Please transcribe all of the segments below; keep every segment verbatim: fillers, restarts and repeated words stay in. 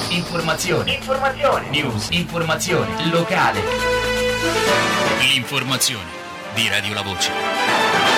Informazione. Informazione. News. Informazione. Locale. L'informazione di Radio La Voce.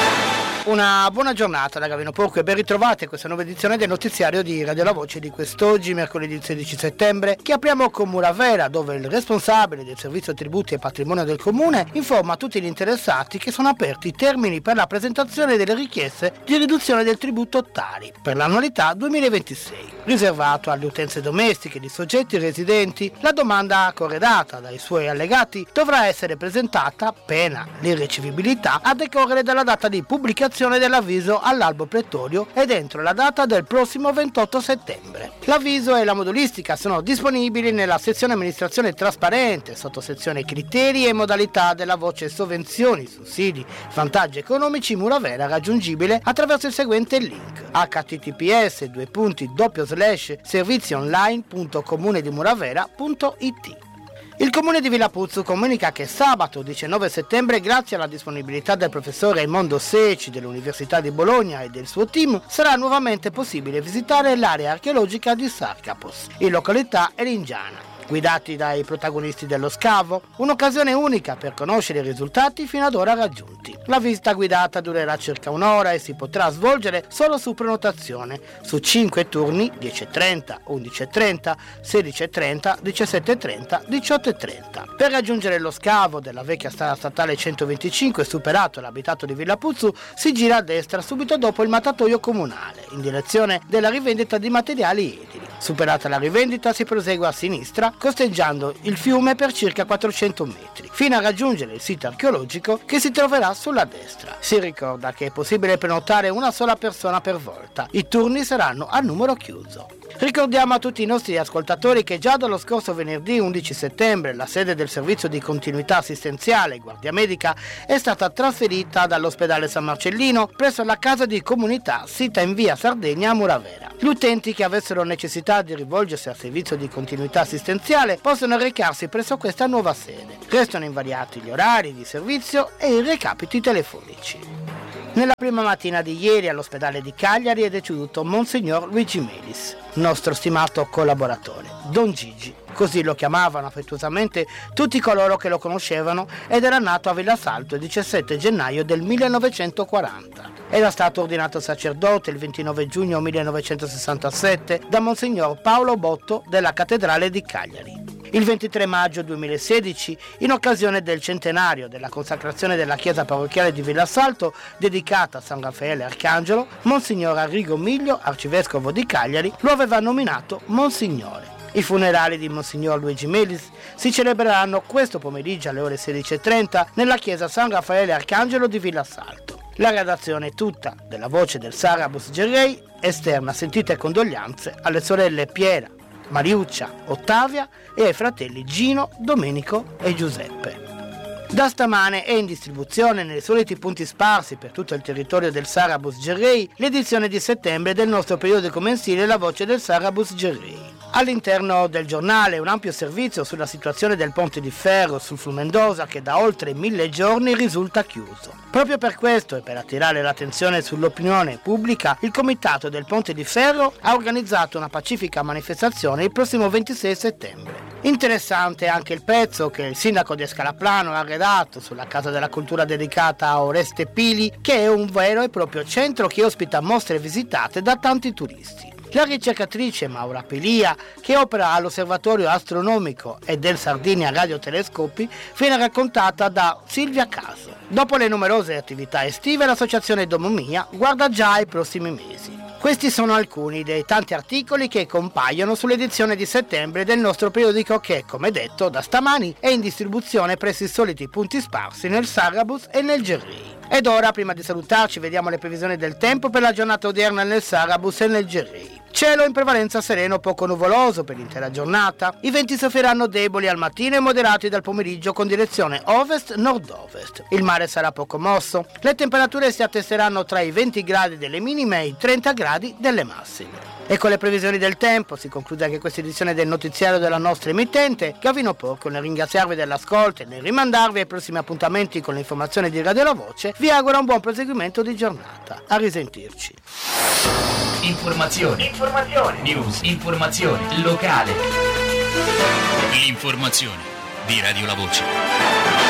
Una buona giornata da Gavino Porco e ben ritrovati a questa nuova edizione del notiziario di Radio La Voce di quest'oggi, mercoledì sedici settembre, che apriamo con Muravera, dove il responsabile del servizio tributi e patrimonio del comune informa tutti gli interessati che sono aperti i termini per la presentazione delle richieste di riduzione del tributo Tari per l'annualità duemilaventisei. Riservato alle utenze domestiche di soggetti residenti, la domanda corredata dai suoi allegati dovrà essere presentata, pena l'irricevibilità, a decorrere dalla data di pubblicazione dell'avviso all'albo pretorio ed entro la data del prossimo ventotto settembre. L'avviso e la modulistica sono disponibili nella sezione amministrazione trasparente, sottosezione criteri e modalità della voce sovvenzioni, sussidi, vantaggi economici Muravera, raggiungibile attraverso il seguente link: h t t p s due punti doppio slash servizi online punto comune di muravera punto i t. Il comune di Villapuzzu comunica che sabato diciannove settembre, grazie alla disponibilità del professor Raimondo Seci dell'Università di Bologna e del suo team, sarà nuovamente possibile visitare l'area archeologica di Sarcapos, in località Eringiana. Guidati dai protagonisti dello scavo, un'occasione unica per conoscere i risultati fino ad ora raggiunti. La visita guidata durerà circa un'ora e si potrà svolgere solo su prenotazione, su cinque turni dieci e trenta, undici e trenta, sedici e trenta, diciassette e trenta, diciotto e trenta. Per raggiungere lo scavo della vecchia strada statale centoventicinque, superato l'abitato di Villapuzzu, si gira a destra subito dopo il mattatoio comunale, in direzione della rivendita di materiali edili. Superata la rivendita si prosegue a sinistra, costeggiando il fiume per circa quattrocento metri, fino a raggiungere il sito archeologico che si troverà sulla destra. Si ricorda che è possibile prenotare una sola persona per volta. I turni saranno a numero chiuso. Ricordiamo a tutti i nostri ascoltatori che già dallo scorso venerdì undici settembre la sede del servizio di continuità assistenziale Guardia Medica è stata trasferita dall'ospedale San Marcellino presso la casa di comunità sita in via Sardegna a Muravera. Gli utenti che avessero necessità di rivolgersi al servizio di continuità assistenziale possono recarsi presso questa nuova sede. Restano invariati gli orari di servizio e i recapiti telefonici. Nella prima mattina di ieri all'ospedale di Cagliari è deceduto Monsignor Luigi Melis, nostro stimato collaboratore, Don Gigi, così lo chiamavano affettuosamente tutti coloro che lo conoscevano, ed era nato a Villasalto il diciassette gennaio del millenovecentoquaranta. Era stato ordinato sacerdote il ventinove giugno millenovecentosessantasette da Monsignor Paolo Botto della cattedrale di Cagliari. Il ventitré maggio duemilasedici, in occasione del centenario della consacrazione della chiesa parrocchiale di Villasalto, dedicata a San Raffaele Arcangelo, Monsignor Arrigo Miglio, arcivescovo di Cagliari, lo aveva nominato Monsignore. I funerali di Monsignor Luigi Melis si celebreranno questo pomeriggio alle ore sedici e trenta nella chiesa San Raffaele Arcangelo di Villasalto. La redazione è tutta della voce del Sarabus Gerrei, esterna sentite condoglianze alle sorelle Piera, Mariuccia, Ottavia e ai fratelli Gino, Domenico e Giuseppe. Da stamane è in distribuzione nei soliti punti sparsi per tutto il territorio del Sarabus Gerrei l'edizione di settembre del nostro periodico mensile La Voce del Sarabus Gerrei. All'interno del giornale un ampio servizio sulla situazione del ponte di ferro sul Flumendosa che da oltre mille giorni risulta chiuso. Proprio per questo e per attirare l'attenzione sull'opinione pubblica, il comitato del ponte di ferro ha organizzato una pacifica manifestazione il prossimo ventisei settembre. Interessante anche il pezzo che il sindaco di Scalaplano ha arredato sulla Casa della Cultura dedicata a Oreste Pili, che è un vero e proprio centro che ospita mostre visitate da tanti turisti. La ricercatrice Maura Pelia, che opera all'Osservatorio Astronomico e del Sardinia Radiotelescopi, viene raccontata da Silvia Caso. Dopo le numerose attività estive, l'associazione Domomia guarda già ai prossimi mesi. Questi sono alcuni dei tanti articoli che compaiono sull'edizione di settembre del nostro periodico che, come detto, da stamani è in distribuzione presso i soliti punti sparsi nel Sarabus e nel Gerrei. Ed ora, prima di salutarci, vediamo le previsioni del tempo per la giornata odierna nel Sarabus e nel Gerrei. Cielo in prevalenza sereno, poco nuvoloso per l'intera giornata. I venti soffriranno deboli al mattino e moderati dal pomeriggio con direzione ovest-nord-ovest. Il mare sarà poco mosso. Le temperature si attesteranno tra i venti gradi delle minime e i trenta gradi delle massime. E con le previsioni del tempo si conclude anche questa edizione del notiziario della nostra emittente. Gavino Porco, nel ringraziarvi dell'ascolto e nel rimandarvi ai prossimi appuntamenti con le informazioni di Radio La Voce, vi auguro un buon proseguimento di giornata. A risentirci. Informazioni, informazioni, news, informazioni, locale. L'informazione di Radio La Voce.